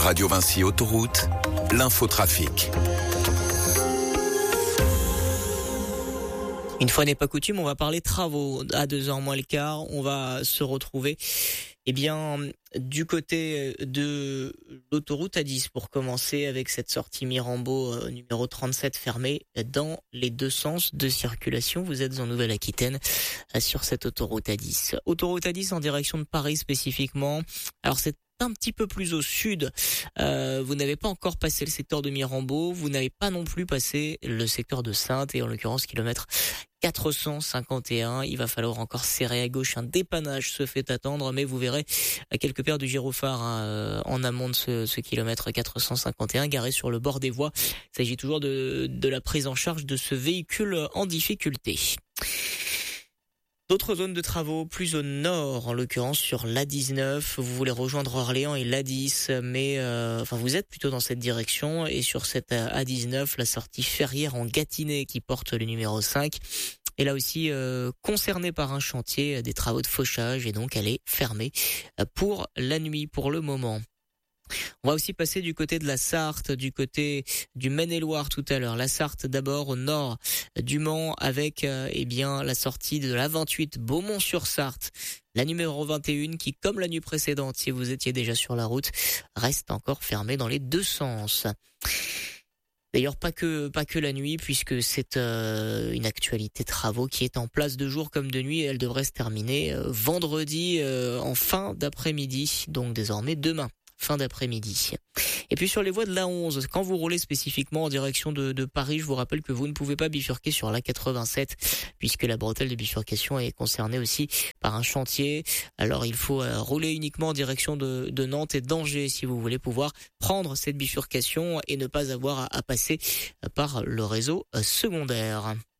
Radio Vinci Autoroute, l'infotrafic. Une fois n'est pas coutume, on va parler travaux. À 2h moins le quart, on va se retrouver du côté de l'autoroute A10 pour commencer avec cette sortie Mirambeau numéro 37 fermée dans les deux sens de circulation. Vous êtes en Nouvelle-Aquitaine sur cette autoroute A10. Autoroute A10 en direction de Paris spécifiquement. Alors c'est un petit peu plus au sud. Vous n'avez pas encore passé le secteur de Mirambeau, vous n'avez pas non plus passé le secteur de Saintes et en l'occurrence kilomètre 451. Il va falloir encore serrer à gauche. Un dépannage se fait attendre, mais vous verrez quelques paires de gyrophares en amont de ce kilomètre 451 garé sur le bord des voies. Il s'agit toujours de la prise en charge de ce véhicule en difficulté. D'autres zones de travaux plus au nord, en l'occurrence sur l'A19. Vous voulez rejoindre Orléans et l'A10, mais vous êtes plutôt dans cette direction. Et sur cette A19, la sortie Ferrières en Gâtinais qui porte le numéro 5 est là aussi concernée par un chantier, des travaux de fauchage, et donc elle est fermée pour la nuit pour le moment. On va aussi passer du côté de la Sarthe, du côté du Maine-et-Loire tout à l'heure. La Sarthe d'abord au nord du Mans avec la sortie de la 28 Beaumont-sur-Sarthe. La numéro 21 qui, comme la nuit précédente, si vous étiez déjà sur la route, reste encore fermée dans les deux sens. D'ailleurs, pas que la nuit, puisque c'est une actualité travaux qui est en place de jour comme de nuit. Et elle devrait se terminer vendredi en fin d'après-midi, donc désormais demain. Fin d'après-midi. Et puis sur les voies de l'A11, quand vous roulez spécifiquement en direction de Paris, je vous rappelle que vous ne pouvez pas bifurquer sur l'A87 puisque la bretelle de bifurcation est concernée aussi par un chantier. Alors il faut rouler uniquement en direction de Nantes et d'Angers si vous voulez pouvoir prendre cette bifurcation et ne pas avoir à passer par le réseau secondaire.